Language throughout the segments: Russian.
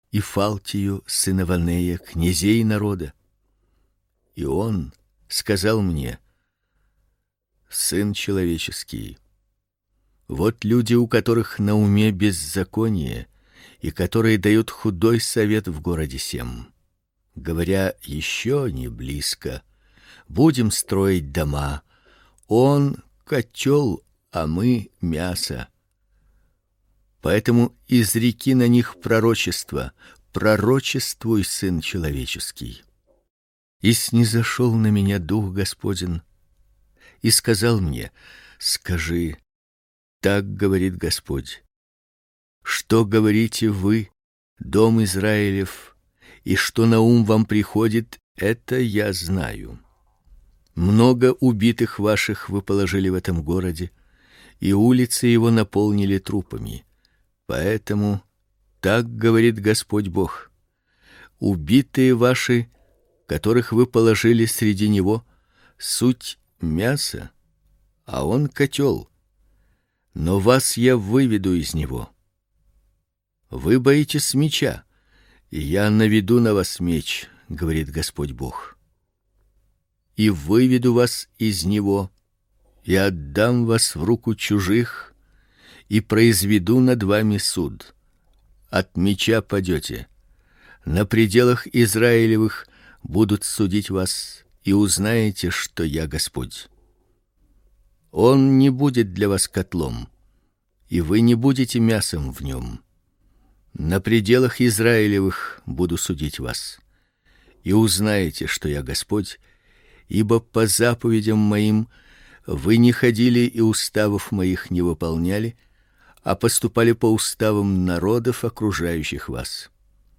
и Фалтию, сына Ванея, князей народа. И он сказал мне: сын человеческий, вот люди, у которых на уме беззаконие, и которые дают худой совет в городе сем, говоря: еще не близко, будем строить дома. Он котел, а мы мясо. Поэтому изреки на них пророчество: пророчествуй, сын человеческий. И снизошел на меня Дух Господень и сказал мне: скажи: так говорит Господь. Что говорите вы, дом Израилев, и что на ум вам приходит, это я знаю. Много убитых ваших вы положили в этом городе, и улицы его наполнили трупами. Поэтому так говорит Господь Бог: убитые ваши, которых вы положили среди него, суть мясо, а он котел. Но вас я выведу из него. Вы боитесь меча, и я наведу на вас меч, говорит Господь Бог. И выведу вас из него, и отдам вас в руку чужих, и произведу над вами суд. От меча падете. На пределах Израилевых будут судить вас, и узнаете, что я Господь. Он не будет для вас котлом, и вы не будете мясом в нем. На пределах Израилевых буду судить вас, и узнаете, что я Господь, ибо по заповедям моим вы не ходили и уставов моих не выполняли, а поступали по уставам народов, окружающих вас.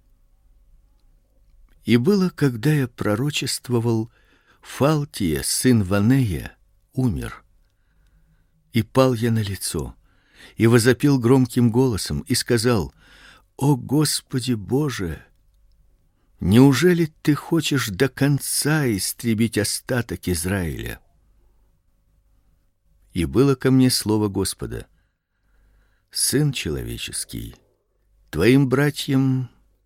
И было, когда я пророчествовал, Фалтия, сын Ванея, умер. И пал я на лицо, и возопил громким голосом, и сказал: о Господи Боже, неужели ты хочешь до конца истребить остаток Израиля? И было ко мне слово Господа: сын человеческий, твоим братьям,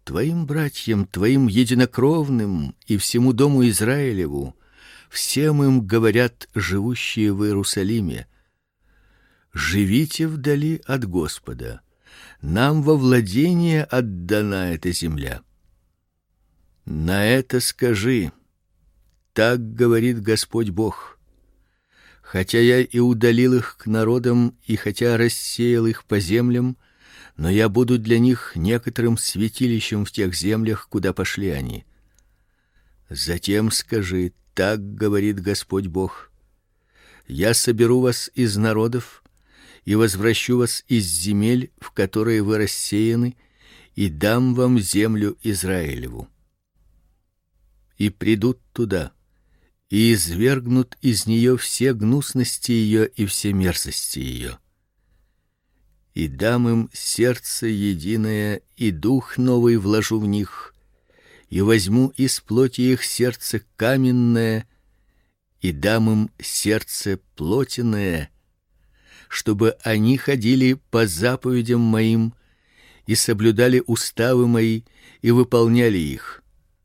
твоим единокровным и всему дому Израилеву, всем им говорят живущие в Иерусалиме: живите вдали от Господа. Нам во владение отдана эта земля. На это скажи: так говорит Господь Бог. Хотя я и удалил их к народам, и хотя рассеял их по землям, но я буду для них некоторым святилищем в тех землях, куда пошли они. Затем скажи: так говорит Господь Бог. Я соберу вас из народов и возвращу вас из земель, в которые вы рассеяны, и дам вам землю Израилеву. И придут туда, и извергнут из нее все гнусности ее и все мерзости ее. И дам им сердце единое, и дух новый вложу в них, и возьму из плоти их сердце каменное, и дам им сердце плотяное, чтобы они ходили по заповедям моим и соблюдали уставы мои и выполняли их.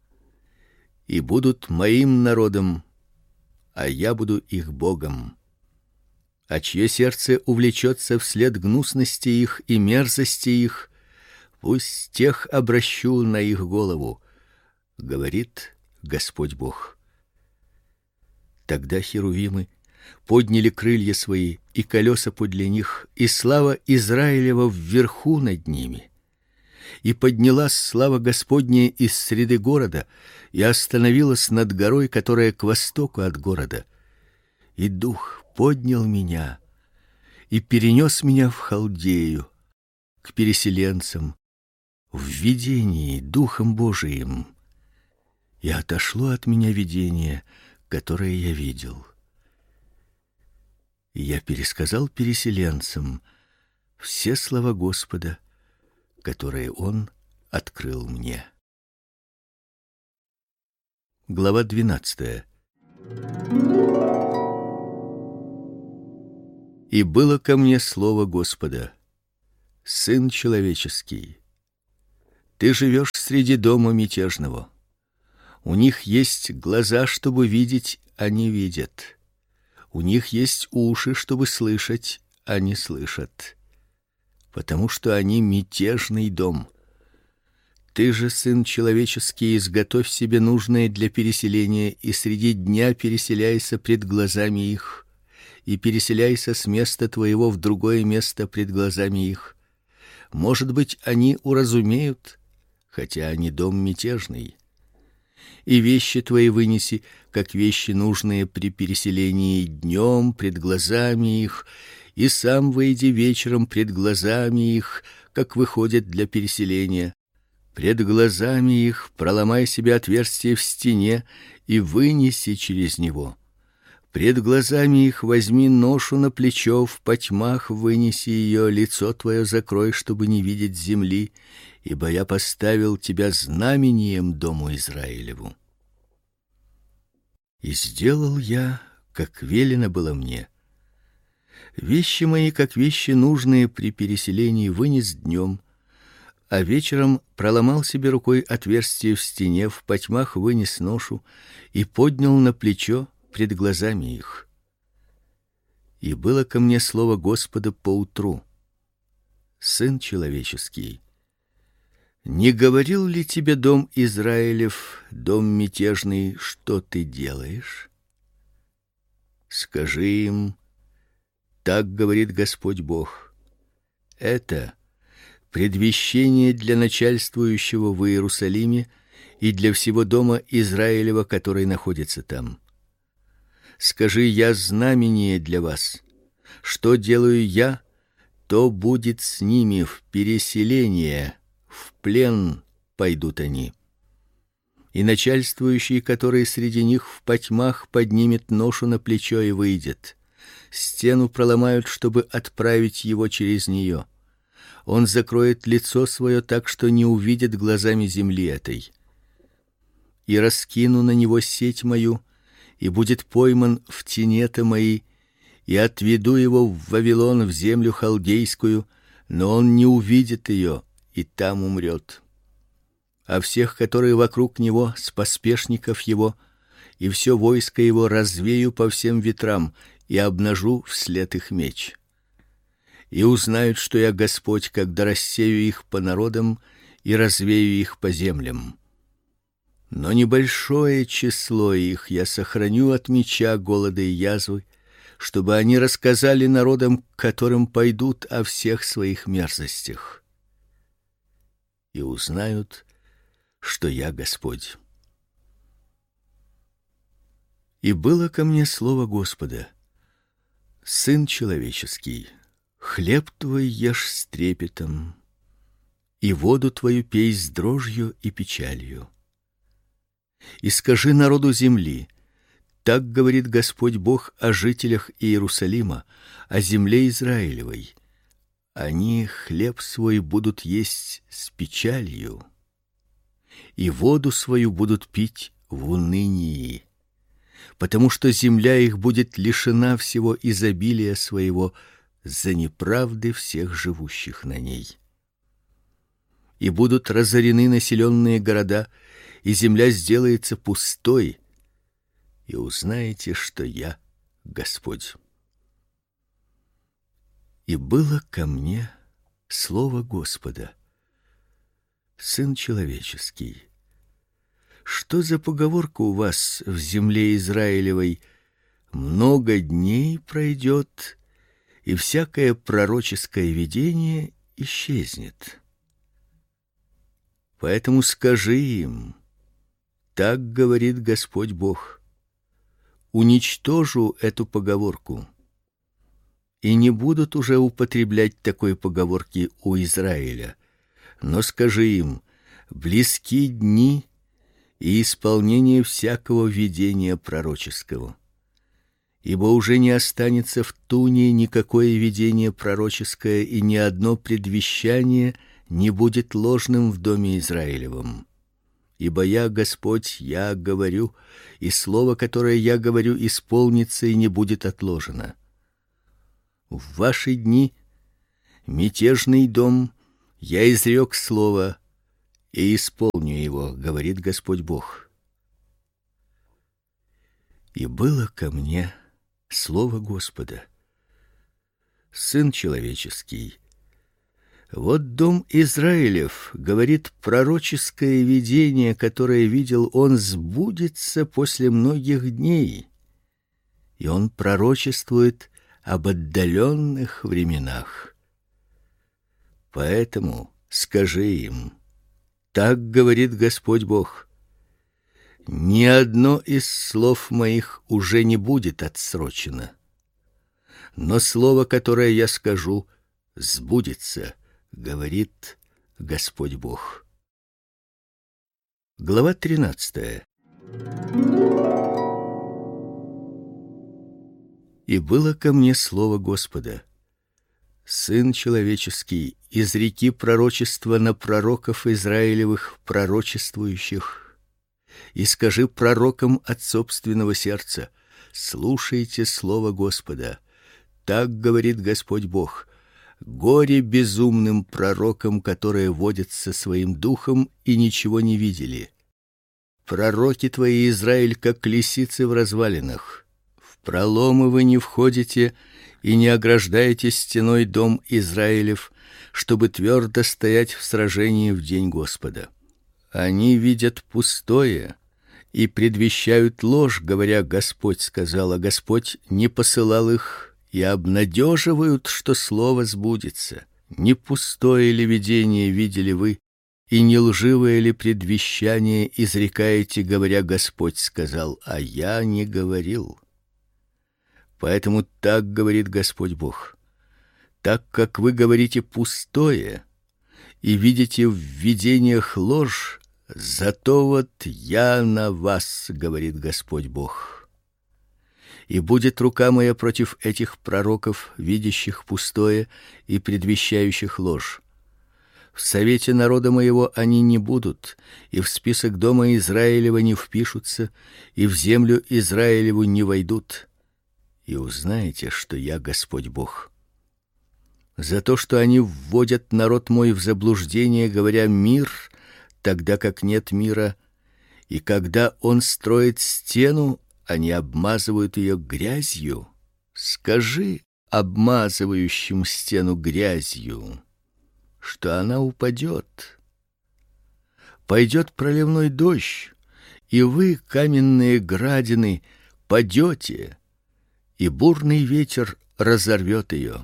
И будут моим народом, а я буду их Богом. А чье сердце увлечется вслед гнусности их и мерзости их, пусть тех обращу на их голову, говорит Господь Бог. Тогда херувимы подняли крылья свои, и колеса подле них, и слава Израилева вверху над ними. И поднялась слава Господня из среды города, и остановилась над горой, которая к востоку от города. И Дух поднял меня и перенес меня в Халдею, к переселенцам, в видении Духом Божиим. И отошло от меня видение, которое я видел. И я пересказал переселенцам все слова Господа, которые Он открыл мне. Глава 12. И было ко мне слово Господа: сын человеческий, Ты живешь среди дома мятежного. У них есть глаза, чтобы видеть, а не видят. У них есть уши, чтобы слышать, а не слышат. Потому что они мятежный дом. Ты же, сын человеческий, изготовь себе нужное для переселения, и среди дня переселяйся пред глазами их, и переселяйся с места твоего в другое место пред глазами их. Может быть, они уразумеют, хотя они дом мятежный. И вещи твои вынеси, как вещи нужные при переселении, днем пред глазами их, и сам выйди вечером пред глазами их, как выходят для переселения. Пред глазами их проломай себе отверстие в стене и вынеси через него. Пред глазами их возьми ношу на плечо, в потьмах вынеси ее, лицо твое закрой, чтобы не видеть земли, ибо я поставил тебя знамением дому Израилеву. И сделал я, как велено было мне. Вещи мои, как вещи нужные при переселении, вынес днем, а вечером проломал себе рукой отверстие в стене, в потьмах вынес ношу и поднял на плечо пред глазами их. И было ко мне слово Господа поутру: сын человеческий, не говорил ли тебе дом Израилев, дом мятежный, что ты делаешь? Скажи им: так говорит Господь Бог. Это предвещение для начальствующего в Иерусалиме и для всего дома Израилева, который находится там. Скажи: я знамение для вас. Что делаю я, то будет с ними в переселение, в плен пойдут они. И начальствующий, который среди них в потьмах, поднимет ношу на плечо и выйдет. Стену проломают, чтобы отправить его через нее. Он закроет лицо свое так, что не увидит глазами земли этой. И раскину на него сеть мою, и будет пойман в тенета мои, и отведу его в Вавилон, в землю халдейскую, но он не увидит ее, и там умрет. А всех, которые вокруг него, с поспешников его, и все войско его развею по всем ветрам и обнажу вслед их меч. И узнают, что я Господь, когда рассею их по народам и развею их по землям. Но небольшое число их я сохраню от меча, голода и язвы, чтобы они рассказали народам, к которым пойдут, о всех своих мерзостях. И узнают, что я Господь. И было ко мне слово Господа: сын человеческий, хлеб твой ешь с трепетом, и воду твою пей с дрожью и печалью. И скажи народу земли: так говорит Господь Бог о жителях Иерусалима, о земле Израилевой. Они хлеб свой будут есть с печалью, и воду свою будут пить в унынии, потому что земля их будет лишена всего изобилия своего за неправды всех живущих на ней. И будут разорены населенные города, и земля сделается пустой, и узнаете, что я Господь. И было ко мне слово Господа: сын человеческий, что за поговорка у вас в земле Израилевой: много дней пройдет, и всякое пророческое видение исчезнет? Поэтому скажи им: так говорит Господь Бог: уничтожу эту поговорку, и не будут уже употреблять такой поговорки у Израиля. Но скажи им: близки дни и исполнение всякого видения пророческого. Ибо уже не останется в туне никакое видение пророческое, и ни одно предвещание не будет ложным в доме Израилевом. Ибо я Господь, я говорю, и слово, которое я говорю, исполнится и не будет отложено. В ваши дни, мятежный дом, я изрек слово, и исполню его, говорит Господь Бог. И было ко мне слово Господа: Сын человеческий, вот дом Израилев, говорит, пророческое видение, которое видел он, сбудется после многих дней. И он пророчествует об отдаленных временах. Поэтому скажи им: так говорит Господь Бог: ни одно из слов моих уже не будет отсрочено, но слово, которое я скажу, сбудется, говорит Господь Бог. Глава 13. И было ко мне слово Господа: Сын человеческий, изреки пророчество на пророков Израилевых, пророчествующих, и скажи пророкам от собственного сердца: слушайте слово Господа. Так говорит Господь Бог: горе безумным пророкам, которые водятся своим духом и ничего не видели. Пророки твои, Израиль, как лисицы в развалинах. В проломы вы не входите и не ограждаете стеной дом Израилев, чтобы твердо стоять в сражении в день Господа. Они видят пустое и предвещают ложь, говоря: Господь сказал, а Господь не посылал их, и обнадеживают, что слово сбудется. Не пустое ли видение видели вы, и не лживое ли предвещание изрекаете, говоря: Господь сказал, а я не говорил? Поэтому так говорит Господь Бог: так как вы говорите пустое и видите в видениях ложь, зато вот я на вас, говорит Господь Бог. И будет рука моя против этих пророков, видящих пустое и предвещающих ложь. В совете народа моего они не будут, и в список дома Израилева не впишутся, и в землю Израилеву не войдут. И узнаете, что я Господь Бог. За то, что они вводят народ мой в заблуждение, говоря: мир, тогда как нет мира, и когда он строит стену, они обмазывают ее грязью. Скажи обмазывающим стену грязью, что она упадет. Пойдет проливной дождь, и вы, каменные градины, падете, и бурный ветер разорвет ее.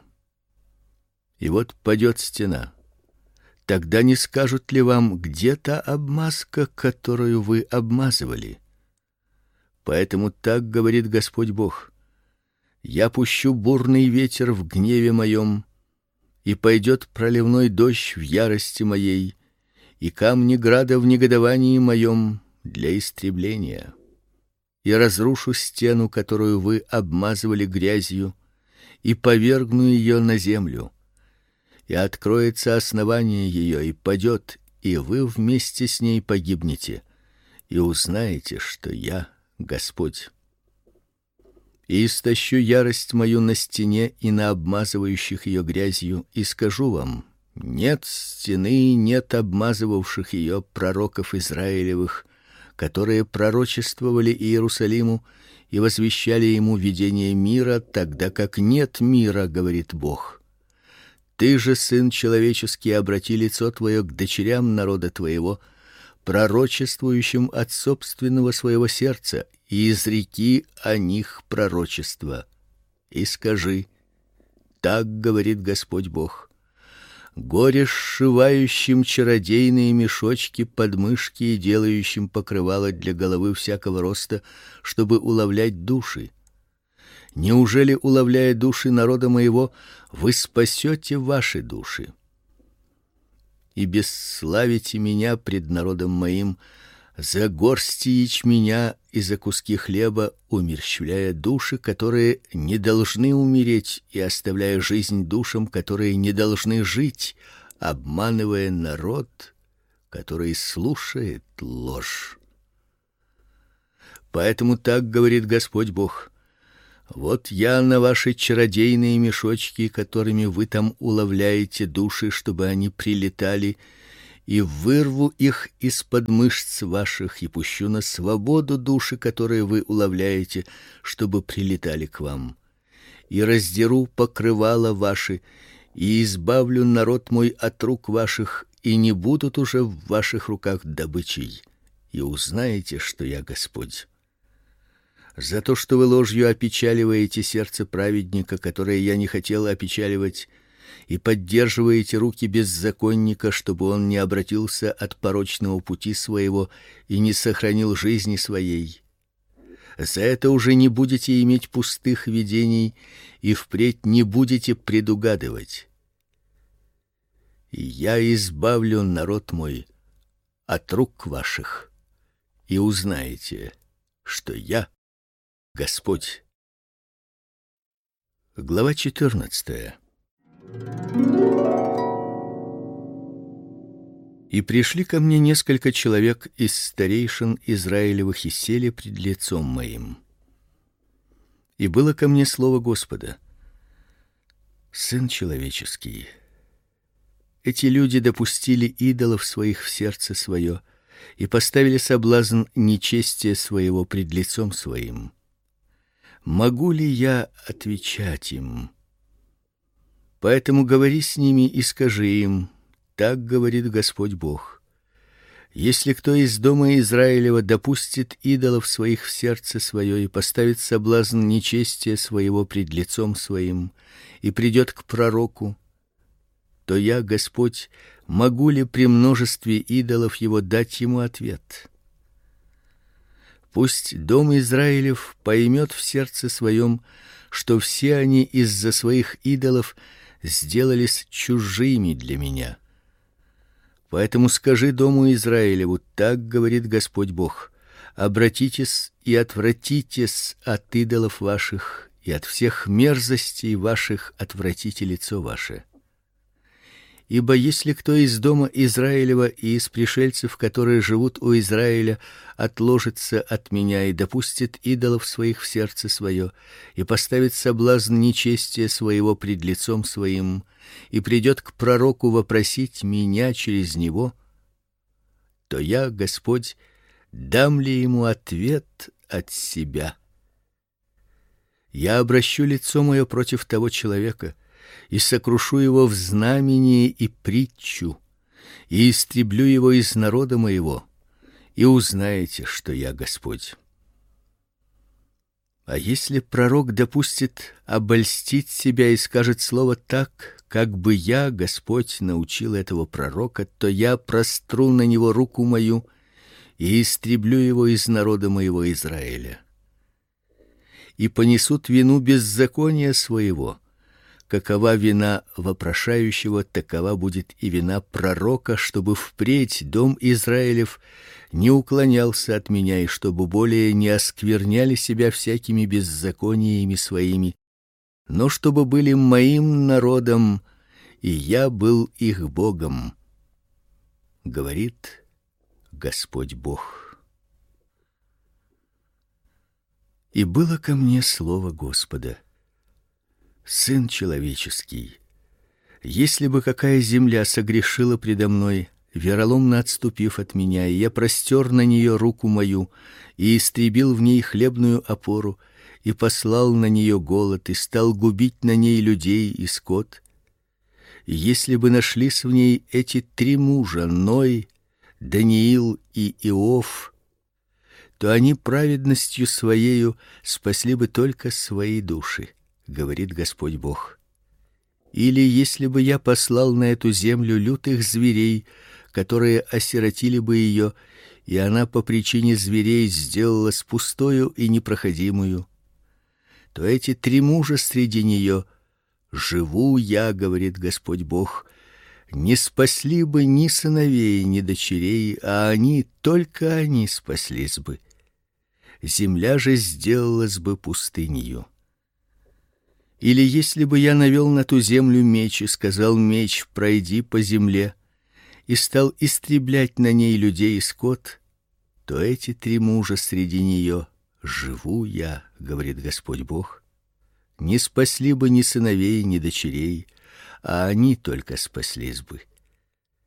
И вот падет стена. Тогда не скажут ли вам: где та обмазка, которую вы обмазывали? Поэтому так говорит Господь Бог: я пущу бурный ветер в гневе моем, и пойдет проливной дождь в ярости моей, и камни града в негодовании моем для истребления. И разрушу стену, которую вы обмазывали грязью, и повергну ее на землю. И откроется основание ее, и падет, и вы вместе с ней погибнете, и узнаете, что я Господь. И истощу ярость мою на стене и на обмазывающих ее грязью, и скажу вам: нет стены, нет обмазывавших ее пророков Израилевых, которые пророчествовали Иерусалиму и возвещали ему видение мира, тогда как нет мира, говорит Бог. Ты же, сын человеческий, обрати лицо твое к дочерям народа твоего, пророчествующим от собственного своего сердца, и изреки о них пророчество. И скажи: так говорит Господь Бог: горе сшивающим чародейные мешочки под мышки и делающим покрывало для головы всякого роста, чтобы уловлять души. Неужели, уловляя души народа моего, вы спасете ваши души? И бесславите меня пред народом моим за горсти ячменя и за куски хлеба, умерщвляя души, которые не должны умереть, и оставляя жизнь душам, которые не должны жить, обманывая народ, который слушает ложь. Поэтому так говорит Господь Бог: вот я на ваши чародейные мешочки, которыми вы там уловляете души, чтобы они прилетали, и вырву их из-под мышц ваших и пущу на свободу души, которые вы уловляете, чтобы прилетали к вам. И раздеру покрывала ваши, и избавлю народ мой от рук ваших, и не будут уже в ваших руках добычей. И узнаете, что я Господь. За то, что вы ложью опечаливаете сердце праведника, которое я не хотел опечаливать, и поддерживаете руки беззаконника, чтобы он не обратился от порочного пути своего и не сохранил жизни своей. За это уже не будете иметь пустых видений и впредь не будете предугадывать. И я избавлю народ мой от рук ваших, и узнаете, что я Господь. Глава 14. И пришли ко мне несколько человек из старейшин Израилевых и сели пред лицом моим. И было ко мне слово Господа: Сын человеческий, эти люди допустили идолов своих в сердце свое и поставили соблазн нечестия своего пред лицом своим. Могу ли я отвечать им? Поэтому говори с ними и скажи им: так говорит Господь Бог: если кто из дома Израилева допустит идолов своих в сердце свое и поставит соблазн нечестия своего пред лицом своим и придет к пророку, то я, Господь, могу ли при множестве идолов его дать ему ответ? Пусть дом Израилев поймет в сердце своем, что все они из-за своих идолов сделались чужими для меня. Поэтому скажи дому Израилеву: так говорит Господь Бог: обратитесь и отвратитесь от идолов ваших, и от всех мерзостей ваших отвратите лицо ваше. Ибо если кто из дома Израилева и из пришельцев, которые живут у Израиля, отложится от меня и допустит идолов своих в сердце свое и поставит соблазн нечестия своего пред лицом своим и придет к пророку вопросить меня через него, то я, Господь, дам ли ему ответ от себя? Я обращу лицо мое против того человека и сокрушу его в знамение и притчу, и истреблю его из народа моего, и узнаете, что я Господь. А если пророк допустит обольстить себя и скажет слово так, как бы я, Господь, научил этого пророка, то я простру на него руку мою и истреблю его из народа моего Израиля. И понесут вину беззакония своего. Какова вина вопрошающего, такова будет и вина пророка, чтобы впредь дом Израилев не уклонялся от меня и чтобы более не оскверняли себя всякими беззакониями своими, но чтобы были моим народом, и я был их Богом, говорит Господь Бог. И было ко мне слово Господа: Сын человеческий, если бы какая земля согрешила предо мной, вероломно отступив от меня, и я простер на нее руку мою и истребил в ней хлебную опору, и послал на нее голод, и стал губить на ней людей и скот, и если бы нашлись в ней эти три мужа, Ной, Даниил и Иов, то они праведностью своею спасли бы только свои души, говорит Господь Бог. Или если бы я послал на эту землю лютых зверей, которые осиротили бы ее, и она по причине зверей сделалась пустою и непроходимую, то эти три мужа среди нее, живу я, говорит Господь Бог, не спасли бы ни сыновей, ни дочерей, а они, только они спаслись бы. Земля же сделалась бы пустынью. Или если бы я навел на ту землю меч и сказал: меч, пройди по земле, и стал истреблять на ней людей и скот, то эти три мужа среди нее, живу я, говорит Господь Бог, не спасли бы ни сыновей, ни дочерей, а они только спаслись бы.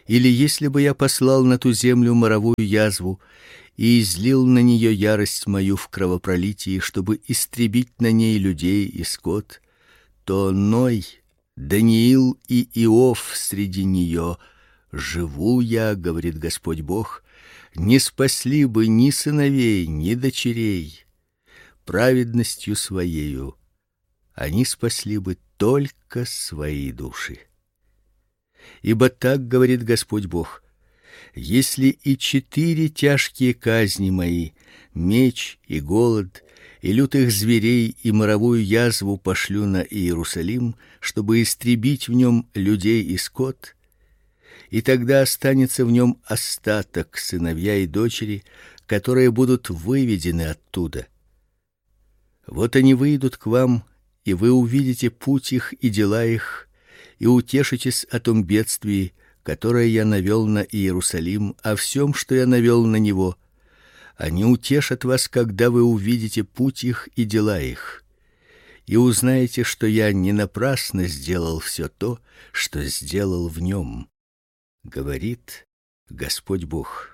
Или если бы я послал на ту землю моровую язву и излил на нее ярость мою в кровопролитии, чтобы истребить на ней людей и скот, то Ной, Даниил и Иов среди нее, живу я, говорит Господь Бог, не спасли бы ни сыновей, ни дочерей. Праведностью своею они спасли бы только свои души. Ибо так говорит Господь Бог: если и 4 тяжкие казни мои, меч и голод, и лютых зверей, и моровую язву пошлю на Иерусалим, чтобы истребить в нем людей и скот, и тогда останется в нем остаток, сыновья и дочери, которые будут выведены оттуда. Вот они выйдут к вам, и вы увидите путь их и дела их, и утешитесь о том бедствии, которое я навел на Иерусалим, о всем, что я навел на него. Они утешат вас, когда вы увидите путь их и дела их, и узнаете, что я не напрасно сделал все то, что сделал в нем, говорит Господь Бог.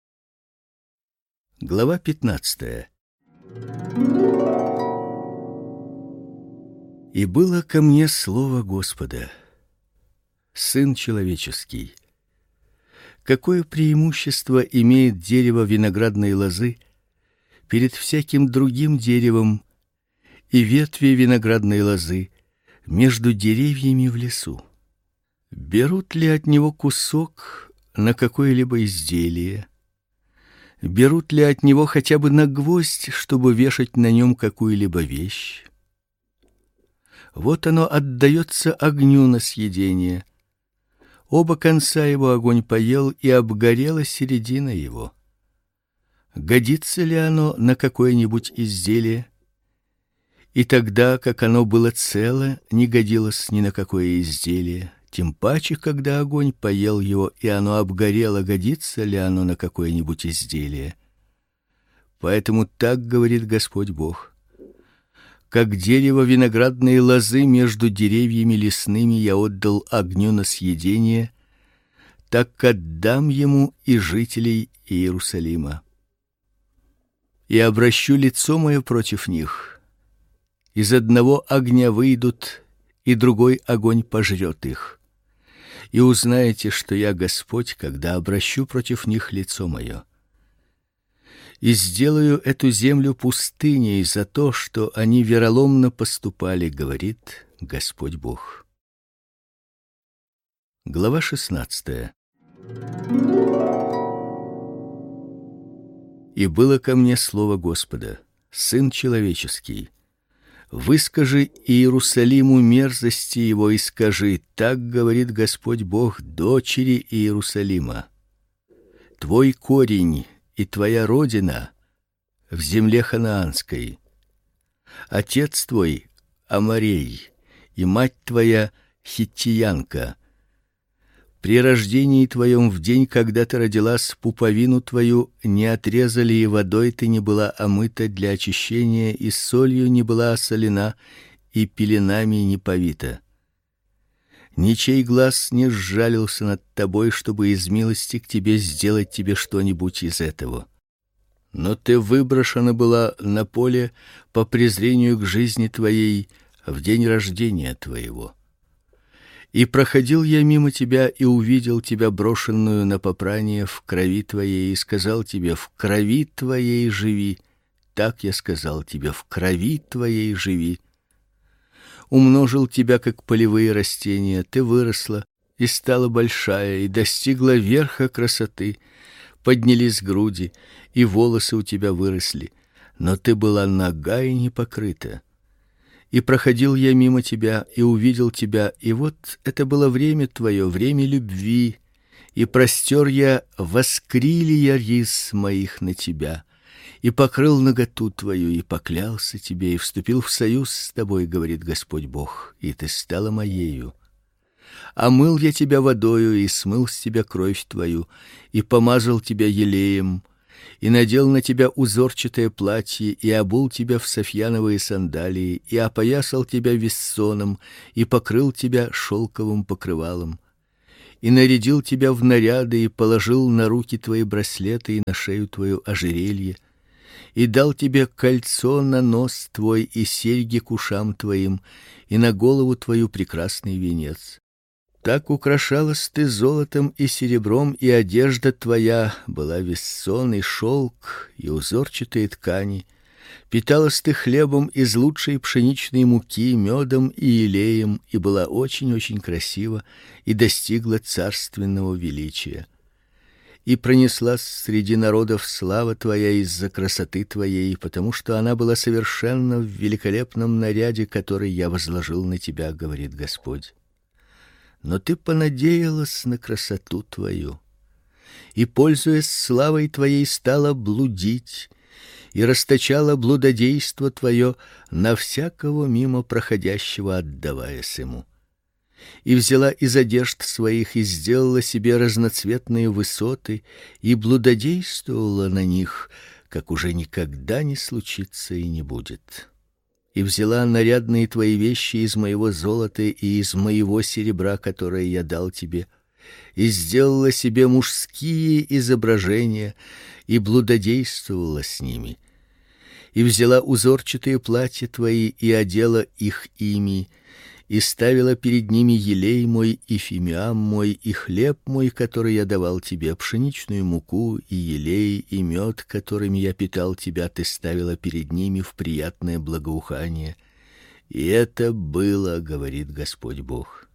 Глава 15. И было ко мне слово Господа: Сын человеческий, какое преимущество имеет дерево виноградной лозы перед всяким другим деревом и ветви виноградной лозы между деревьями в лесу? Берут ли от него кусок на какое-либо изделие? Берут ли от него хотя бы на гвоздь, чтобы вешать на нем какую-либо вещь? Вот оно отдается огню на съедение. Оба конца его огонь поел, и обгорела середина его. Годится ли оно на какое-нибудь изделие? И тогда, как оно было цело, не годилось ни на какое изделие. Тем паче, когда огонь поел его, и оно обгорело, годится ли оно на какое-нибудь изделие? Поэтому так говорит Господь Бог: как дерево виноградной лозы между деревьями лесными я отдал огню на съедение, так отдам ему и жителей Иерусалима. И обращу лицо мое против них. Из одного огня выйдут, и другой огонь пожрет их. И узнаете, что я Господь, когда обращу против них лицо мое. И сделаю эту землю пустыней за то, что они вероломно поступали, говорит Господь Бог. Глава 16. И было ко мне слово Господа: Сын человеческий, выскажи Иерусалиму мерзости его и скажи: так говорит Господь Бог дочери Иерусалима: твой корень и твоя родина в земле ханаанской. Отец твой Аморей, и мать твоя хиттиянка. При рождении твоем, в день, когда ты родилась, пуповину твою не отрезали, и водой ты не была омыта для очищения, и солью не была осолена, и пеленами не повита. Ничей глаз не сжалился над тобой, чтобы из милости к тебе сделать тебе что-нибудь из этого. Но ты выброшена была на поле по презрению к жизни твоей в день рождения твоего. И проходил я мимо тебя и увидел тебя брошенную на попрание в крови твоей, и сказал тебе: в крови твоей живи. Так я сказал тебе: в крови твоей живи. Умножил тебя, как полевые растения, ты выросла и стала большая, и достигла верха красоты. Поднялись груди, и волосы у тебя выросли, но ты была нага и не покрыта. И проходил я мимо тебя и увидел тебя, и вот это было время твое, время любви, и простер я воскрилия рис моих на тебя, и покрыл наготу твою, и поклялся тебе, и вступил в союз с тобой, говорит Господь Бог, и ты стала моею. Омыл я тебя водою, и смыл с тебя кровь твою, и помазал тебя елеем, и надел на тебя узорчатое платье, и обул тебя в софьяновые сандалии, и опоясал тебя вессоном, и покрыл тебя шелковым покрывалом. и нарядил тебя в наряды, и положил на руки твои браслеты и на шею твою ожерелье, и дал тебе кольцо на нос твой и серьги к ушам твоим, и на голову твою прекрасный венец. Так украшалась ты золотом и серебром, и одежда твоя была весон и шелк и узорчатые ткани. Питалась ты хлебом из лучшей пшеничной муки, медом и елеем, и была очень-очень красива, и достигла царственного величия. И пронеслась среди народов слава твоя из-за красоты твоей, потому что она была совершенна в великолепном наряде, который я возложил на тебя, говорит Господь. Но ты понадеялась на красоту твою, и, пользуясь славой твоей, стала блудить, и расточала блудодейство твое на всякого мимо проходящего, отдаваясь ему. И взяла из одежд своих и сделала себе разноцветные высоты, и блудодействовала на них, как уже никогда не случится и не будет. И взяла нарядные твои вещи из моего золота и из моего серебра, которое я дал тебе, и сделала себе мужские изображения и блудодействовала с ними. И взяла узорчатые платья твои и одела их ими, и ставила перед ними елей мой и фимиам мой и хлеб мой, который я давал тебе, пшеничную муку и елей и мед, которыми я питал тебя, ты ставила перед ними в приятное благоухание. И это было, говорит Господь Бог.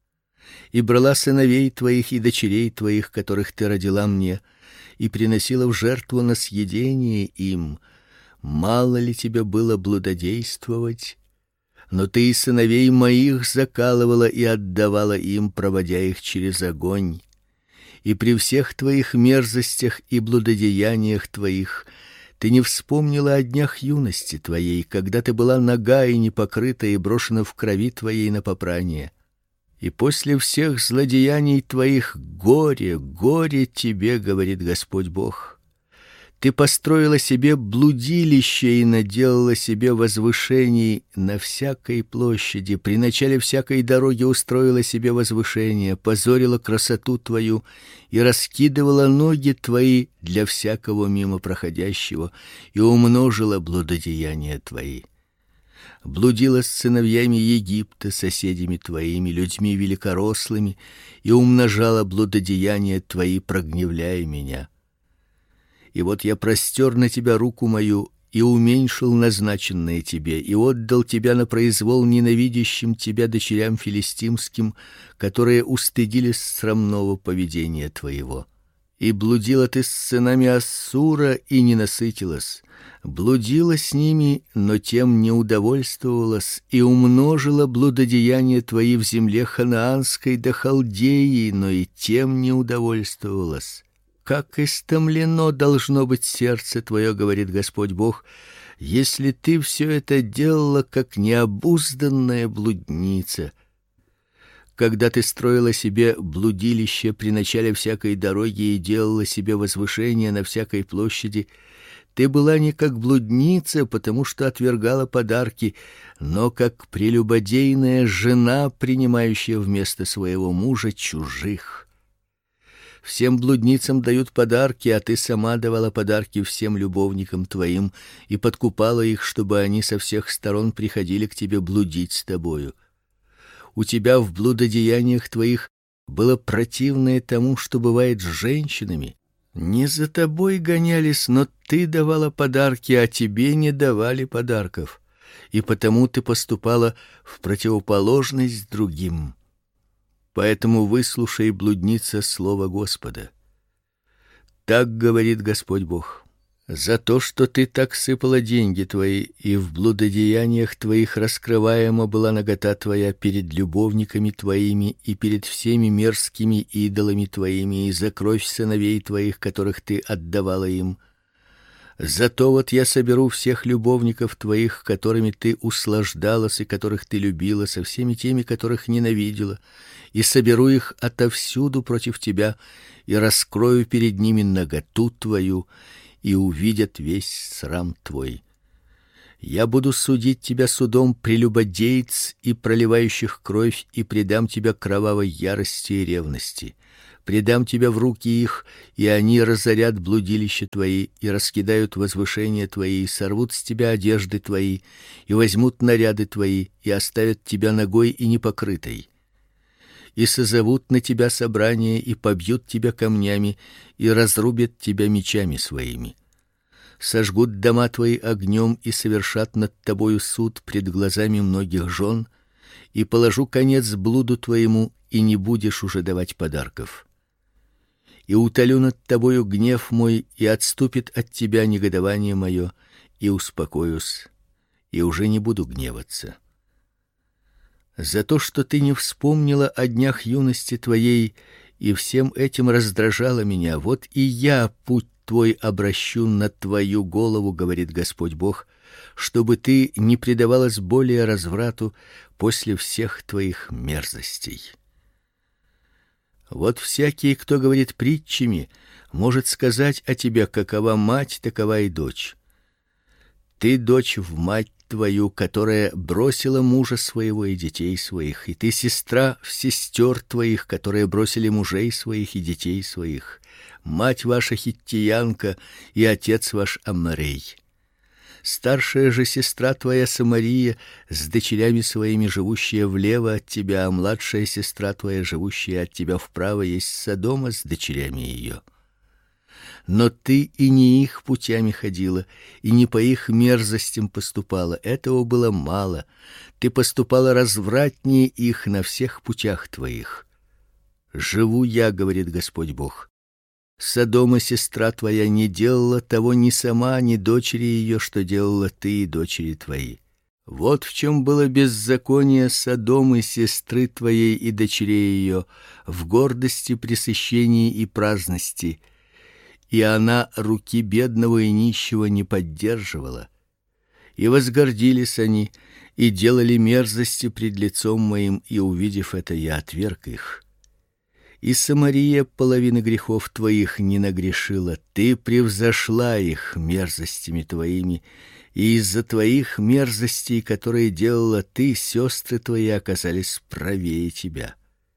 И брала сыновей твоих и дочерей твоих, которых ты родила мне, и приносила в жертву на съедение им. Мало ли тебе было блудодействовать? Но ты и сыновей моих закалывала и отдавала им, проводя их через огонь. И при всех твоих мерзостях и блудодеяниях твоих ты не вспомнила о днях юности твоей, когда ты была нага и непокрыта и брошена в крови твоей на попрание. И после всех злодеяний твоих горе, горе тебе, говорит Господь Бог. Ты построила себе блудилище и наделала себе возвышений на всякой площади, при начале всякой дороги устроила себе возвышение, позорила красоту твою и раскидывала ноги твои для всякого мимо проходящего и умножила блудодеяния твои. Блудила с сыновьями Египта, соседями твоими, людьми великорослыми, и умножала блудодеяния твои, прогневляя меня. И вот я простер на тебя руку мою и уменьшил назначенное тебе, и отдал тебя на произвол ненавидящим тебя дочерям филистимским, которые устыдились срамного поведения твоего. И блудила ты с сынами Ассура и не насытилась, блудила с ними, но тем не удовольствовалась, и умножила блудодеяния твои в земле ханаанской до Халдеи, но и тем не удовольствовалась. Как истомлено должно быть сердце твое, говорит Господь Бог, если ты все это делала, как необузданная блудница. Когда ты строила себе блудилище при начале всякой дороги и делала себе возвышение на всякой площади, ты была не как блудница, потому что отвергала подарки, но как прелюбодейная жена, принимающая вместо своего мужа чужих. Всем блудницам дают подарки, а ты сама давала подарки всем любовникам твоим и подкупала их, чтобы они со всех сторон приходили к тебе блудить с тобою. У тебя в блудодеяниях твоих было противное тому, что бывает с женщинами. Не за тобой гонялись, но ты давала подарки, а тебе не давали подарков, и потому ты поступала в противоположность другим. Поэтому выслушай, блудница, слово Господа. Так говорит Господь Бог: за то, что ты так сыпала деньги твои, и в блудодеяниях твоих раскрываема была нагота твоя перед любовниками твоими и перед всеми мерзкими идолами твоими, и за кровь сыновей твоих, которых ты отдавала им. Зато вот я соберу всех любовников твоих, которыми ты услаждалась и которых ты любила, со всеми теми, которых ненавидела, и соберу их отовсюду против тебя, и раскрою перед ними наготу твою, и увидят весь срам твой. Я буду судить тебя судом прелюбодеец и проливающих кровь, и предам тебя кровавой ярости и ревности. Предам тебя в руки их, и они разорят блудилища твои и раскидают возвышения твои, и сорвут с тебя одежды твои, и возьмут наряды твои, и оставят тебя нагой и непокрытой. И созовут на тебя собрание, и побьют тебя камнями, и разрубят тебя мечами своими. Сожгут дома твои огнем и совершат над тобою суд пред глазами многих жен, и положу конец блуду твоему, и не будешь уже давать подарков. И утолю над тобою гнев мой, и отступит от тебя негодование мое, и успокоюсь, и уже не буду гневаться. За то, что ты не вспомнила о днях юности твоей и всем этим раздражала меня, вот и я путь твой обращу на твою голову, говорит Господь Бог, чтобы ты не предавалась более разврату после всех твоих мерзостей. Вот всякий, кто говорит притчами, может сказать о тебе: какова мать, такова и дочь. Ты дочь в мать твою, которая бросила мужа своего и детей своих, и ты сестра в сестер твоих, которые бросили мужей своих и детей своих. Мать ваша хиттиянка и отец ваш Аморей. Старшая же сестра твоя Самария с дочерями своими, живущая влево от тебя, а младшая сестра твоя, живущая от тебя вправо, есть Содома с дочерями ее. Но ты и не их путями ходила, и не по их мерзостям поступала. Этого было мало. Ты поступала развратнее их на всех путях твоих. Живу я, говорит Господь Бог. Содома, сестра твоя, не делала того ни сама, ни дочери ее, что делала ты и дочери твои. Вот в чем было беззаконие Содомы, сестры твоей и дочерей ее, в гордости, пресыщении и праздности. И она руки бедного и нищего не поддерживала. И возгордились они, и делали мерзости пред лицом моим, и, увидев это, я отверг их. И Самария половины грехов твоих не нагрешила, ты превзошла их мерзостями твоими, и из-за твоих мерзостей, которые делала ты, сестры твои оказались правее тебя.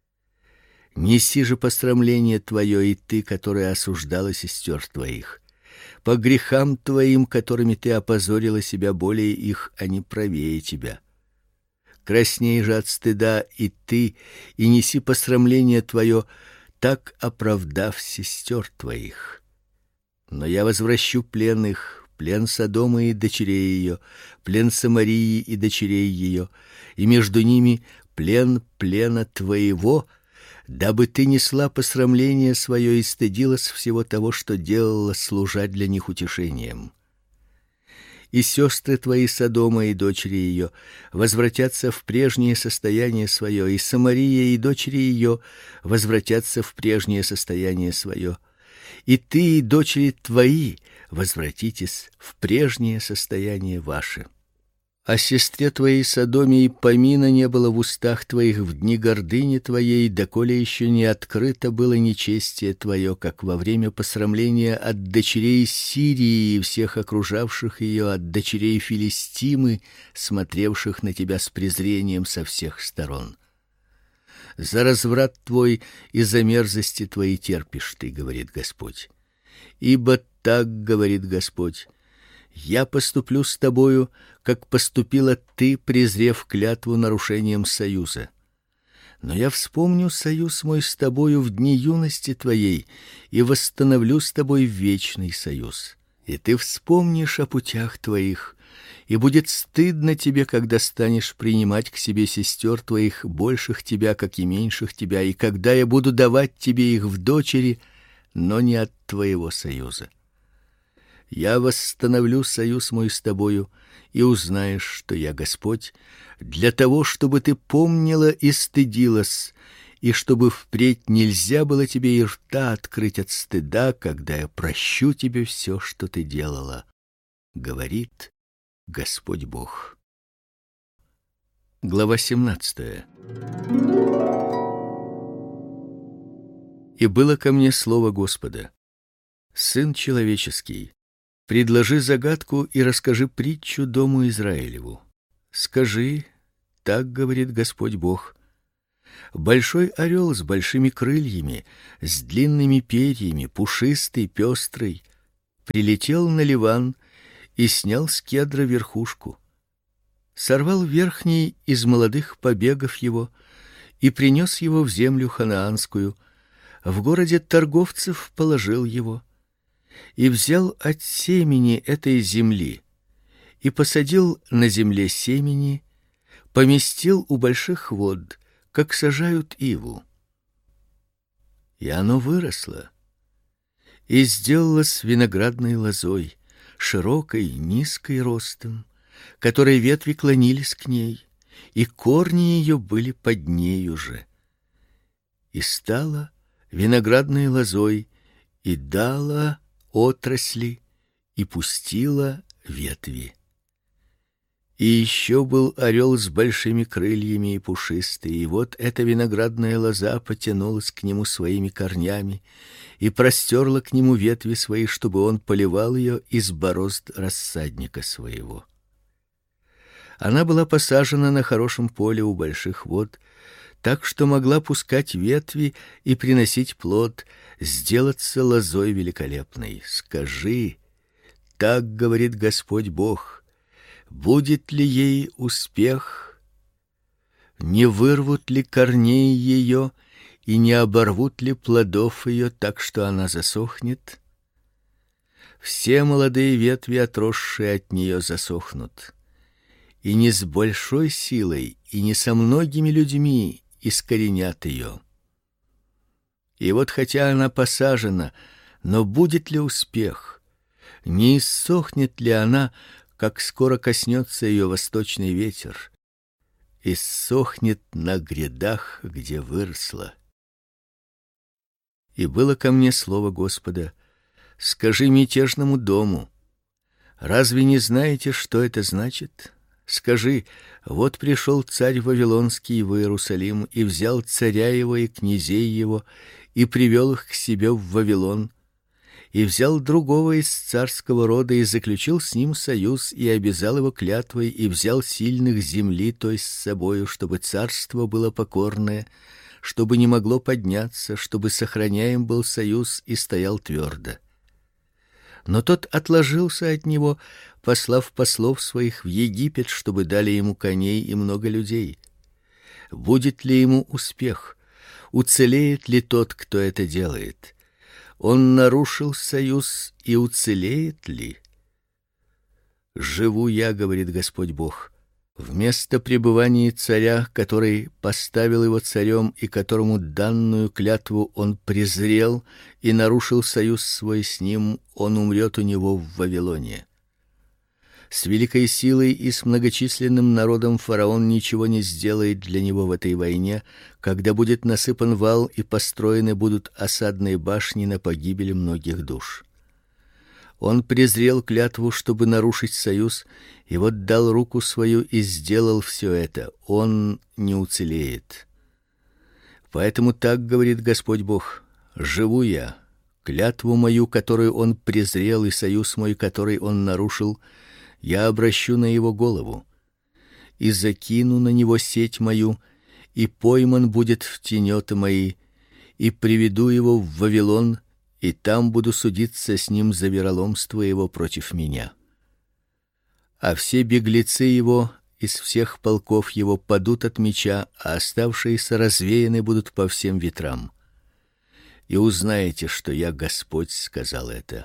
Неси же посрамление твое и ты, которая осуждала сестер твоих. По грехам твоим, которыми ты опозорила себя, более их, они правее тебя. Красней же от стыда и ты, и неси посрамление твое, так оправдав сестер твоих. Но я возвращу плен их, плен Содома и дочерей ее, плен Самарии и дочерей ее, и между ними плен плена твоего, дабы ты несла посрамление свое и стыдилась всего того, что делала, служа для них утешением. И сестры твои Содома и дочери ее возвратятся в прежнее состояние свое, и Самария и дочери ее возвратятся в прежнее состояние свое. И ты и дочери твои возвратитесь в прежнее состояние ваше. О сестре твоей Содоме и помина не было в устах твоих в дни гордыни твоей, доколе еще не открыто было нечестие твое, как во время посрамления от дочерей Сирии и всех окружавших ее, от дочерей Филистимы, смотревших на тебя с презрением со всех сторон. За разврат твой и за мерзости твои терпишь ты, говорит Господь. Ибо так говорит Господь: я поступлю с тобою, как поступила ты, презрев клятву нарушением союза. Но я вспомню союз мой с тобою в дни юности твоей и восстановлю с тобой вечный союз. И ты вспомнишь о путях твоих, и будет стыдно тебе, когда станешь принимать к себе сестер твоих, больших тебя, как и меньших тебя, и когда я буду давать тебе их в дочери, но не от твоего союза. Я восстановлю союз мой с тобою, и узнаешь, что я Господь, для того, чтобы ты помнила и стыдилась, и чтобы впредь нельзя было тебе и рта открыть от стыда, когда я прощу тебе все, что ты делала, говорит Господь Бог. Глава 17. И было ко мне слово Господа: сын человеческий, Предложи загадку и расскажи притчу дому Израилеву. Скажи: так говорит Господь Бог: большой орел с большими крыльями, с длинными перьями, пушистый, пестрый, прилетел на Ливан и снял с кедра верхушку, сорвал верхний из молодых побегов его и принес его в землю ханаанскую, в городе торговцев положил его, и взял от семени этой земли и посадил на земле семени, поместил у больших вод, как сажают иву. И оно выросло и сделалось виноградной лозой, широкой, низкой ростом, которой ветви клонились к ней, и корни ее были под нею же. И стала виноградной лозой, и дала отрасли, и пустила ветви. И еще был орел с большими крыльями и пушистый, и вот эта виноградная лоза потянулась к нему своими корнями и простерла к нему ветви свои, чтобы он поливал ее из борозд рассадника своего. Она была посажена на хорошем поле у больших вод, так что могла пускать ветви и приносить плод, сделаться лозой великолепной. Скажи: так говорит Господь Бог: будет ли ей успех? Не вырвут ли корней ее и не оборвут ли плодов ее, так что она засохнет? Все молодые ветви, отросшие от нее, засохнут. И не с большой силой, и не со многими людьми искоренят ее. И вот хотя она посажена, но будет ли успех? Не иссохнет ли она, как скоро коснется ее восточный ветер? Иссохнет на грядах, где выросла. И было ко мне слово Господа: скажи мятежному дому: разве не знаете, что это значит? Скажи: вот пришел царь вавилонский в Иерусалим и взял царя его и князей его и привел их к себе в Вавилон, и взял другого из царского рода и заключил с ним союз и обязал его клятвой и взял сильных земли той с собою, чтобы царство было покорное, чтобы не могло подняться, чтобы сохраняем был союз и стоял твердо. Но тот отложился от него, послав послов своих в Египет, чтобы дали ему коней и много людей. Будет ли ему успех? Уцелеет ли тот, кто это делает? Он нарушил союз, и уцелеет ли? Живу я, говорит Господь Бог, вместо пребывания царя, который поставил его царем и которому данную клятву он презрел и нарушил союз свой с ним, он умрет у него в Вавилоне. С великой силой и с многочисленным народом фараон ничего не сделает для него в этой войне, когда будет насыпан вал и построены будут осадные башни на погибель многих душ. Он презрел клятву, чтобы нарушить союз, и вот дал руку свою и сделал все это. Он не уцелеет. Поэтому так говорит Господь Бог: живу я, клятву мою, которую он презрел, и союз мой, который он нарушил, я обращу на его голову, и закину на него сеть мою, и пойман будет в тенеты мои, и приведу его в Вавилон, и там буду судиться с ним за вероломство его против меня. А все беглецы его из всех полков его падут от меча, а оставшиеся развеяны будут по всем ветрам. И узнаете, что я Господь сказал это.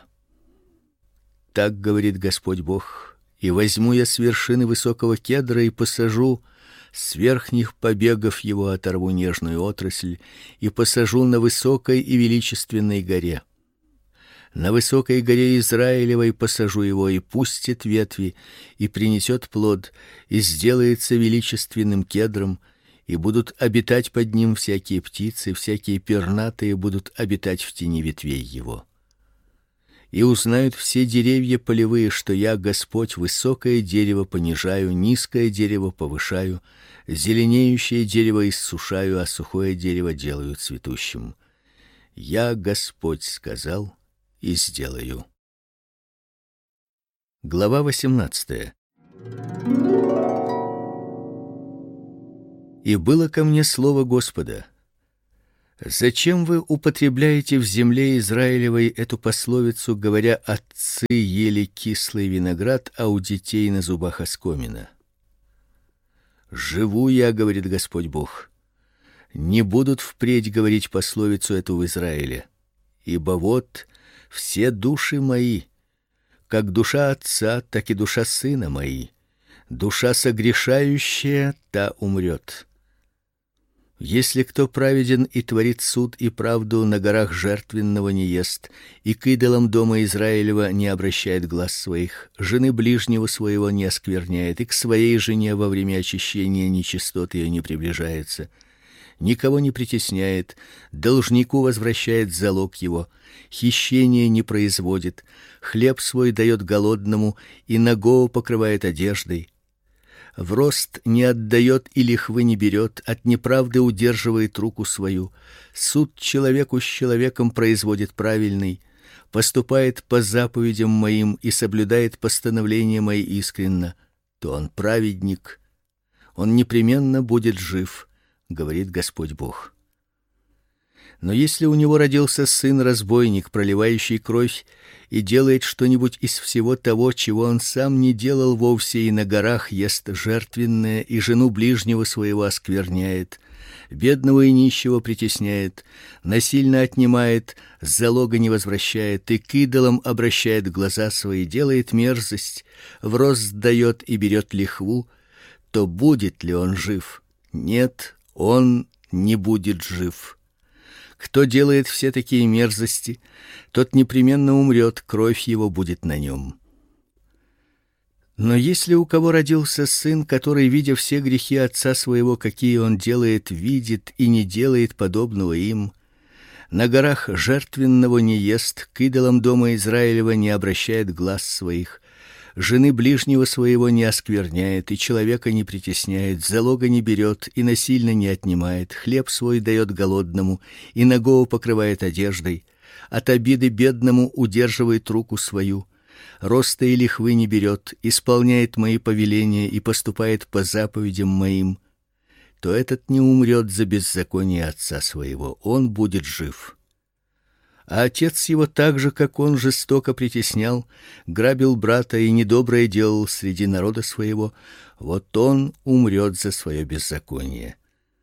Так говорит Господь Бог: и возьму я с вершины высокого кедра и посажу, с верхних побегов его оторву нежную отрасль и посажу на высокой и величественной горе. На высокой горе Израилевой посажу его, и пустит ветви, и принесет плод, и сделается величественным кедром, и будут обитать под ним всякие птицы, всякие пернатые будут обитать в тени ветвей его. И узнают все деревья полевые, что я, Господь, высокое дерево понижаю, низкое дерево повышаю, зеленеющее дерево иссушаю, а сухое дерево делаю цветущим. Я, Господь, сказал и сделаю. Глава 18. И было ко мне слово Господа: зачем вы употребляете в земле Израилевой эту пословицу, говоря: отцы ели кислый виноград, а у детей на зубах оскомина? Живу я, говорит Господь Бог, не будут впредь говорить пословицу эту в Израиле, ибо вот все души мои, как душа отца, так и душа сына мои, душа согрешающая, та умрет. Если кто праведен и творит суд и правду, на горах жертвенного не ест, и к идолам дома Израилева не обращает глаз своих, жены ближнего своего не оскверняет, и к своей жене во время очищения нечистот ее не приближается, никого не притесняет, должнику возвращает залог его, хищение не производит, хлеб свой дает голодному и нагого покрывает одеждой, в рост не отдает и лихвы не берет, от неправды удерживает руку свою, суд человеку с человеком производит правильный, поступает по заповедям моим и соблюдает постановления мои искренно, то он праведник, он непременно будет жив, говорит Господь Бог. Но если у него родился сын-разбойник, проливающий кровь, и делает что-нибудь из всего того, чего он сам не делал вовсе, и на горах ест жертвенное, и жену ближнего своего оскверняет, бедного и нищего притесняет, насильно отнимает, залога не возвращает, и к идолам обращает глаза свои, делает мерзость, в рост дает и берет лихву, то будет ли он жив? Нет, он не будет жив. Кто делает все такие мерзости, тот непременно умрет, кровь его будет на нем. Но если у кого родился сын, который, видя все грехи отца своего, какие он делает, видит и не делает подобного им, на горах жертвенного не ест, к идолам дома Израилева не обращает глаз своих, жены ближнего своего не оскверняет, и человека не притесняет, залога не берет и насильно не отнимает, хлеб свой дает голодному и нагого покрывает одеждой, от обиды бедному удерживает руку свою, роста и лихвы не берет, исполняет мои повеления и поступает по заповедям моим, то этот не умрет за беззаконие отца своего, он будет жив. А отец его так же, как он, жестоко притеснял, грабил брата и недоброе делал среди народа своего, вот он умрет за свое беззаконие.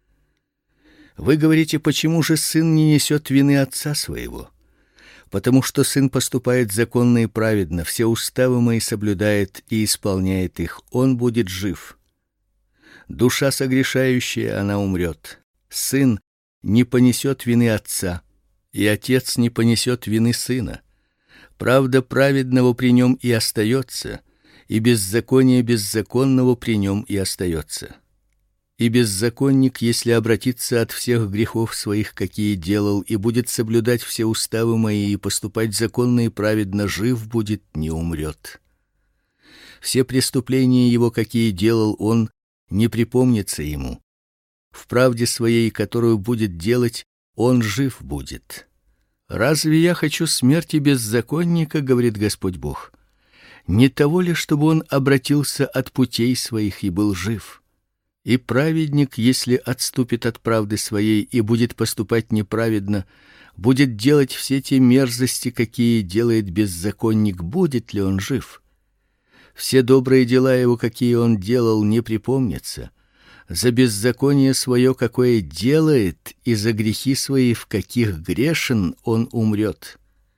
Вы говорите: почему же сын не несет вины отца своего? Потому что сын поступает законно и праведно, все уставы мои соблюдает и исполняет их, он будет жив. Душа согрешающая, она умрет. Сын не понесет вины отца, и отец не понесет вины сына. Правда праведного при нем и остается, и беззаконие беззаконного при нем и остается. И беззаконник, если обратится от всех грехов своих, какие делал, и будет соблюдать все уставы мои и поступать законно и праведно, жив будет, не умрет. Все преступления его, какие делал он, не припомнится ему. В правде своей, которую будет делать, он жив будет. Разве я хочу смерти беззаконника, говорит Господь Бог? Не того ли, чтобы он обратился от путей своих и был жив? И праведник, если отступит от правды своей и будет поступать неправедно, будет делать все те мерзости, какие делает беззаконник, будет ли он жив? Все добрые дела его, какие он делал, не припомнятся. За беззаконие свое, какое делает, и за грехи свои, в каких грешен, он умрет.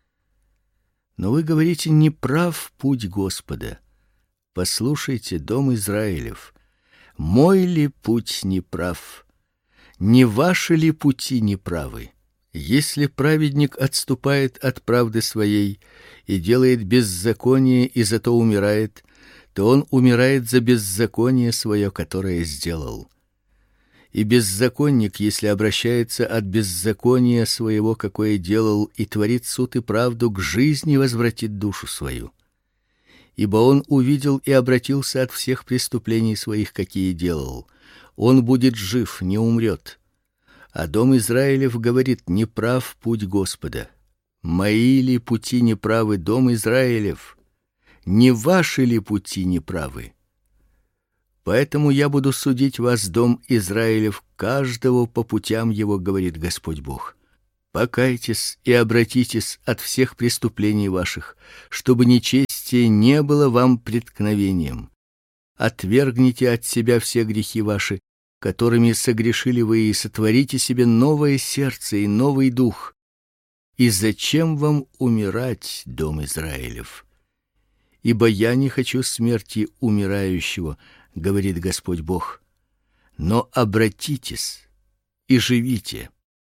Но вы говорите: не прав путь Господа. Послушайте, дом Израилев, мой ли путь не прав? Не ваши ли пути неправы? Если праведник отступает от правды своей и делает беззаконие и зато умирает, то он умирает за беззаконие свое, которое сделал. И беззаконник, если обращается от беззакония своего, какое делал, и творит суд и правду, к жизни возвратит душу свою. Ибо он увидел и обратился от всех преступлений своих, какие делал. Он будет жив, не умрет. А дом Израилев говорит: не прав путь Господа. Мои ли пути неправы, дом Израилев? Не ваши ли пути неправы? Поэтому я буду судить вас, дом Израилев, каждого по путям его, говорит Господь Бог. Покайтесь и обратитесь от всех преступлений ваших, чтобы нечестие не было вам преткновением. Отвергните от себя все грехи ваши, которыми согрешили вы, и сотворите себе новое сердце и новый дух. И зачем вам умирать, дом Израилев? Ибо я не хочу смерти умирающего, говорит Господь Бог. Но обратитесь и живите.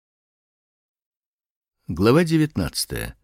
Глава 19.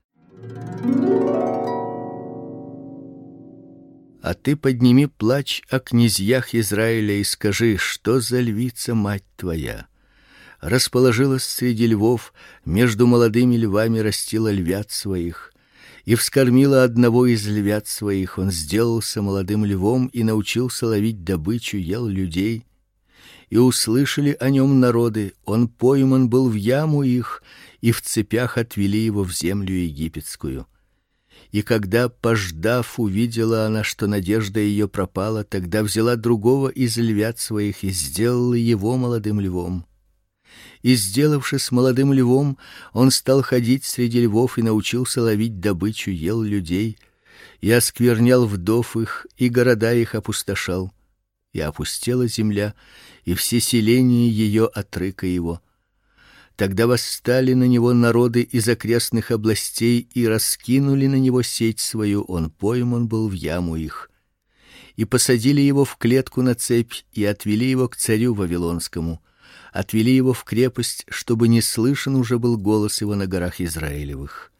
А ты подними плач о князьях Израиля и скажи: что за львица мать твоя? Расположилась среди львов, между молодыми львами растила львят своих, и вскормила одного из львят своих. Он сделался молодым львом и научился ловить добычу, ел людей. И услышали о нем народы. Он пойман был в яму их, и в цепях отвели его в землю египетскую. И когда, пождав, увидела она, что надежда ее пропала, тогда взяла другого из львят своих и сделала его молодым львом. И, сделавшись молодым львом, он стал ходить среди львов и научился ловить добычу, ел людей, и осквернял вдов их, и города их опустошал. И опустела земля, и все селения ее от рыка его. Тогда восстали на него народы из окрестных областей и раскинули на него сеть свою. Он пойман был в яму их. И посадили его в клетку на цепь и отвели его к царю вавилонскому. Отвели его в крепость, чтобы не слышен уже был голос его на горах Израилевых.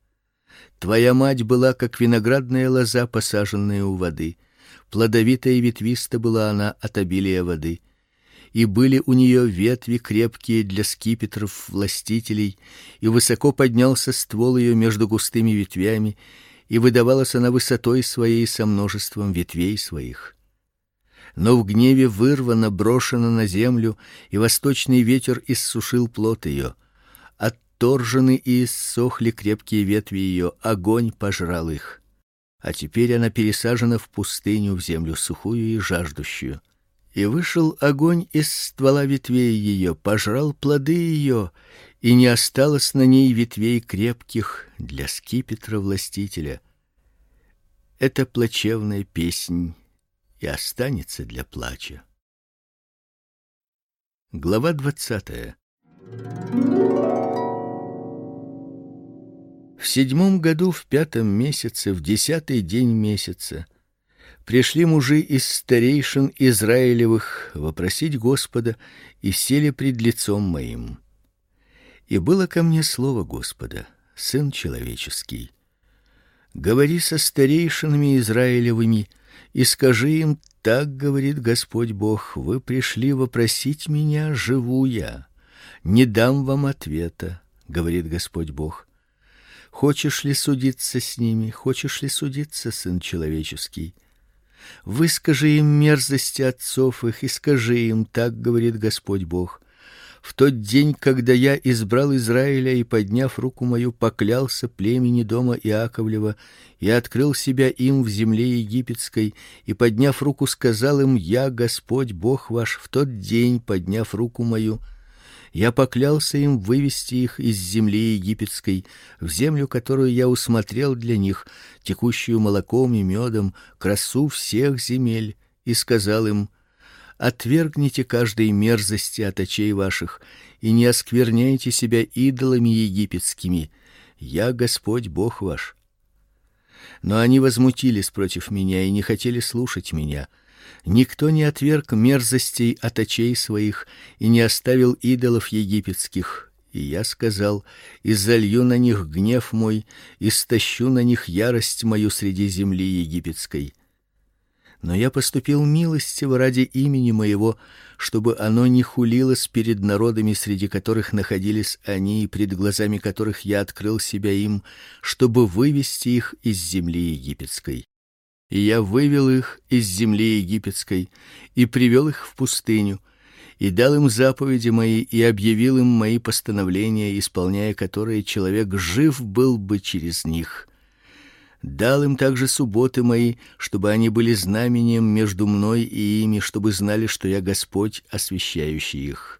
Твоя мать была как виноградная лоза, посаженная у воды. Плодовита и ветвиста была она от обилия воды. И были у нее ветви крепкие для скипетров властителей, и высоко поднялся ствол ее между густыми ветвями, и выдавалась она высотой своей со множеством ветвей своих. Но в гневе вырвана, брошена на землю, и восточный ветер иссушил плод ее. Отторжены и иссохли крепкие ветви ее, огонь пожрал их. А теперь она пересажена в пустыню, в землю сухую и жаждущую. И вышел огонь из ствола ветвей ее, пожрал плоды ее, и не осталось на ней ветвей крепких для скипетра властителя. Это плачевная песнь и останется для плача. Глава 20. В 7 году, в 5 месяце, в 10 день месяца, пришли мужи из старейшин Израилевых вопросить Господа и сели пред лицом моим. И было ко мне слово Господа: сын человеческий, говори со старейшинами Израилевыми и скажи им: так говорит Господь Бог: вы пришли вопросить меня, живу я, не дам вам ответа, говорит Господь Бог. Хочешь ли судиться с ними? Хочешь ли судиться, сын человеческий? Выскажи им мерзости отцов их и скажи им: так говорит Господь Бог: в тот день, когда я избрал Израиля и, подняв руку мою, поклялся племени дома Иаковлева и открыл себя им в земле египетской, и, подняв руку, сказал им: я Господь Бог ваш. В тот день, подняв руку мою, я поклялся им вывести их из земли египетской в землю, которую я усмотрел для них, текущую молоком и медом, красу всех земель, и сказал им: отвергните каждой мерзости от очей ваших и не оскверняйте себя идолами египетскими. Я Господь Бог ваш. Но они возмутились против меня и не хотели слушать меня. Никто не отверг мерзостей от очей своих и не оставил идолов египетских. И я сказал: изолью на них гнев мой, истощу на них ярость мою среди земли египетской. Но я поступил милостиво ради имени моего, чтобы оно не хулилось перед народами, среди которых находились они и пред глазами которых я открыл себя им, чтобы вывести их из земли египетской. И я вывел их из земли египетской и привел их в пустыню, и дал им заповеди мои и объявил им мои постановления, исполняя которые человек жив был бы через них. Дал им также субботы мои, чтобы они были знамением между мной и ими, чтобы знали, что я Господь, освящающий их.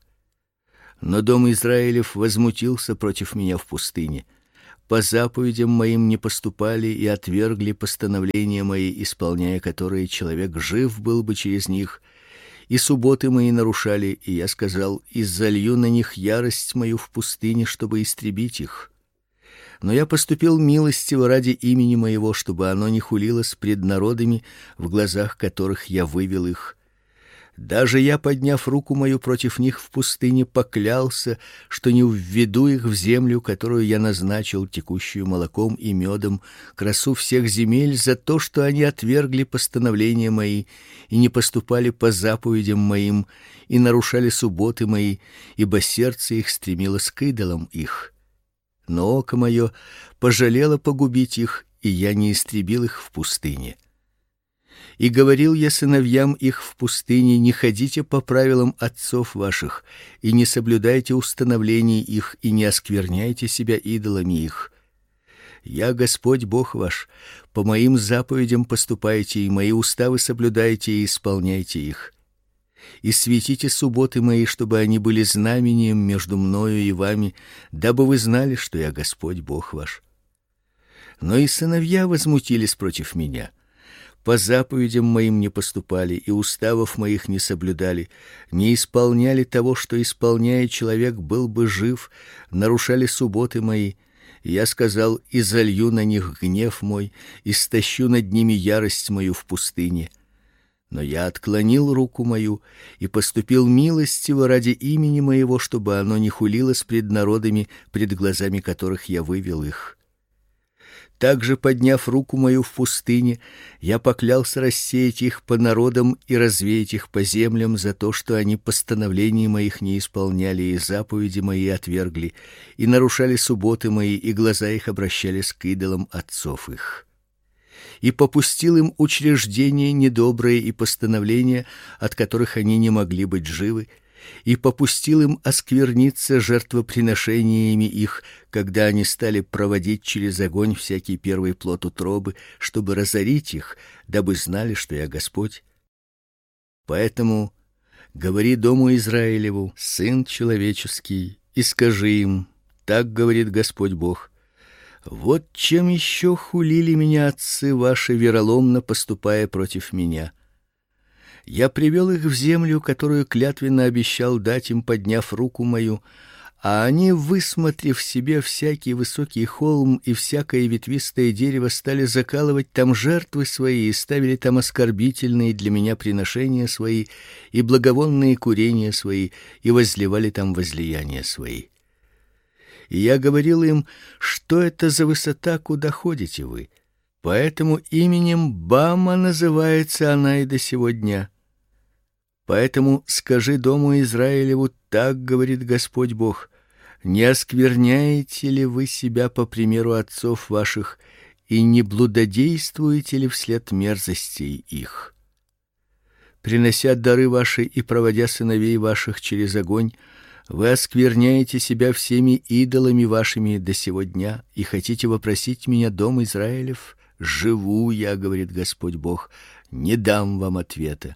Но дом Израилев возмутился против меня в пустыне. По заповедям моим не поступали и отвергли постановления мои, исполняя которые человек жив был бы через них. И субботы мои нарушали, и я сказал: изолью на них ярость мою в пустыне, чтобы истребить их. Но я поступил милостиво ради имени моего, чтобы оно не хулилось пред народами, в глазах которых я вывел их. Даже я, подняв руку мою против них в пустыне, поклялся, что не введу их в землю, которую я назначил, текущую молоком и медом, красу всех земель, за то, что они отвергли постановления мои и не поступали по заповедям моим и нарушали субботы мои, ибо сердце их стремилось к идолам их. Но око мое пожалело погубить их, и я не истребил их в пустыне. И говорил я сыновьям их в пустыне: не ходите по правилам отцов ваших, и не соблюдайте установлений их, и не оскверняйте себя идолами их. Я Господь Бог ваш, по моим заповедям поступайте, и мои уставы соблюдайте и исполняйте их. И светите субботы мои, чтобы они были знамением между мною и вами, дабы вы знали, что я Господь Бог ваш. Но и сыновья возмутились против меня. По заповедям моим не поступали, и уставов моих не соблюдали, не исполняли того, что, исполняя, человек был бы жив, нарушали субботы мои. И я сказал: изолью на них гнев мой, истощу над ними ярость мою в пустыне. Но я отклонил руку мою и поступил милостиво ради имени моего, чтобы оно не хулилось пред народами, пред глазами которых я вывел их. Также, подняв руку мою в пустыне, я поклялся рассеять их по народам и развеять их по землям за то, что они постановлений моих не исполняли и заповеди мои отвергли, и нарушали субботы мои, и глаза их обращались к идолам отцов их. И попустил им учреждения недобрые и постановления, от которых они не могли быть живы, и попустил им оскверниться жертвоприношениями их, когда они стали проводить через огонь всякий первый плод утробы, чтобы разорить их, дабы знали, что я Господь. Поэтому говори дому Израилеву: сын человеческий, и скажи им: так говорит Господь Бог: вот чем еще хулили меня отцы ваши, вероломно поступая против меня. Я привел их в землю, которую клятвенно обещал дать им, подняв руку мою, а они, высмотрев себе всякий высокий холм и всякое ветвистое дерево, стали закалывать там жертвы свои и ставили там оскорбительные для меня приношения свои и благовонные курения свои и возливали там возлияния свои. И я говорил им: что это за высота, куда ходите вы? Поэтому именем Бама называется она и до сего дня. Поэтому скажи дому Израилеву: так говорит Господь Бог: не оскверняете ли вы себя по примеру отцов ваших и не блудодействуете ли вслед мерзостей их? Принося дары ваши и проводя сыновей ваших через огонь, вы оскверняете себя всеми идолами вашими до сего дня и хотите вопросить меня, дом Израилев? Живу я, говорит Господь Бог, не дам вам ответа.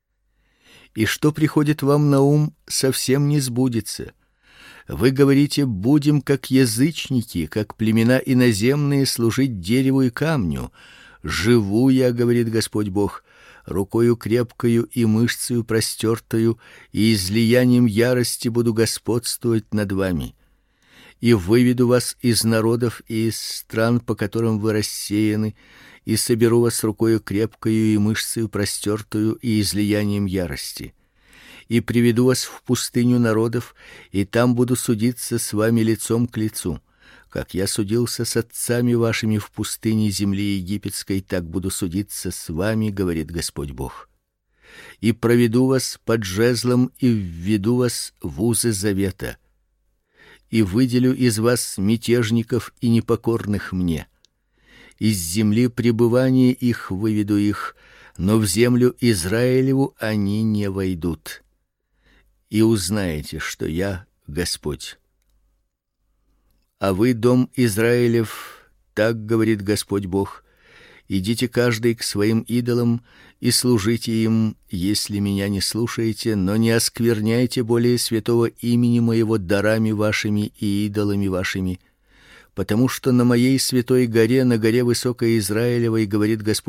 И что приходит вам на ум, совсем не сбудется. Вы говорите: будем как язычники, как племена иноземные, служить дереву и камню. Живу я, говорит Господь Бог, рукою крепкою и мышцею простертою, и излиянием ярости буду господствовать над вами. И выведу вас из народов и из стран, по которым вы рассеяны, и соберу вас рукою крепкою и мышцею простертую и излиянием ярости. И приведу вас в пустыню народов, и там буду судиться с вами лицом к лицу. Как я судился с отцами вашими в пустыне земли египетской, так буду судиться с вами, говорит Господь Бог. И проведу вас под жезлом и введу вас в узы завета. И выделю из вас мятежников и непокорных мне. Из земли пребывания их выведу их, но в землю Израилеву они не войдут. И узнаете, что я Господь. А вы, дом Израилев, так говорит Господь Бог: Идите каждый к своим идолам и служите им, если меня не слушаете, но не оскверняйте более святого имени моего дарами вашими и идолами вашими, потому что на моей святой горе, на горе высокой Израилевой, говорит Господь